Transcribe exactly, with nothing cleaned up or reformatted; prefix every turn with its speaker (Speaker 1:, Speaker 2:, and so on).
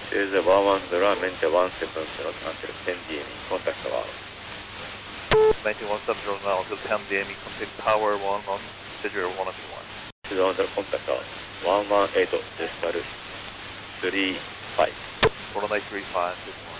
Speaker 1: is a one one veramente one seven zero until ten D M E. Contact tower.
Speaker 2: nineteen one seven zero now until ten D M E. Contact tower one on schedule one two one.
Speaker 1: Is under contact tower. one one eight decimal three five.
Speaker 2: one one eight three five.